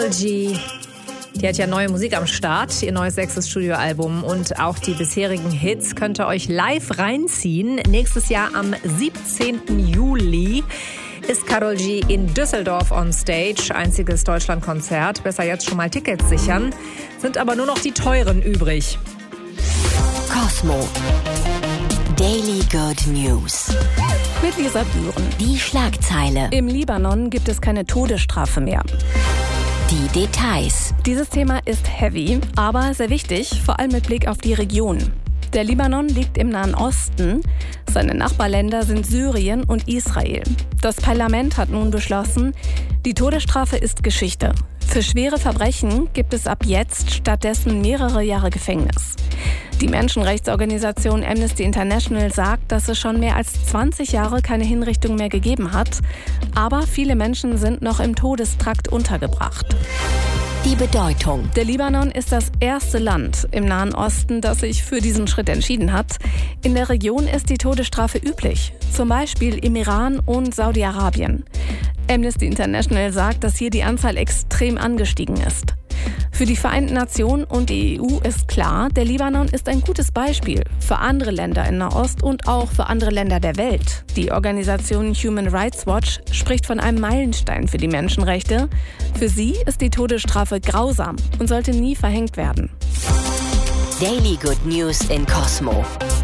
Die hat ja neue Musik am Start, ihr neues 6. Studioalbum, und auch die bisherigen Hits könnt ihr euch live reinziehen. Nächstes Jahr am 17. Juli ist Karol G in Düsseldorf on Stage. Einziges Deutschlandkonzert. Besser jetzt schon mal Tickets sichern. Sind aber nur noch die teuren übrig. Cosmo. Daily Good News. Mit Lisa Bühren. Die Schlagzeile. Im Libanon gibt es keine Todesstrafe mehr. Die Details. Dieses Thema ist heavy, aber sehr wichtig, vor allem mit Blick auf die Region. Der Libanon liegt im Nahen Osten. Seine Nachbarländer sind Syrien und Israel. Das Parlament hat nun beschlossen, die Todesstrafe ist Geschichte. Für schwere Verbrechen gibt es ab jetzt stattdessen mehrere Jahre Gefängnis. Die Menschenrechtsorganisation Amnesty International sagt, dass es schon mehr als 20 Jahre keine Hinrichtung mehr gegeben hat. Aber viele Menschen sind noch im Todestrakt untergebracht. Die Bedeutung. Der Libanon ist das erste Land im Nahen Osten, das sich für diesen Schritt entschieden hat. In der Region ist die Todesstrafe üblich, zum Beispiel im Iran und Saudi-Arabien. Amnesty International sagt, dass hier die Anzahl extrem angestiegen ist. Für die Vereinten Nationen und die EU ist klar, der Libanon ist ein gutes Beispiel für andere Länder in Nahost und auch für andere Länder der Welt. Die Organisation Human Rights Watch spricht von einem Meilenstein für die Menschenrechte. Für sie ist die Todesstrafe grausam und sollte nie verhängt werden. Daily Good News in Cosmo.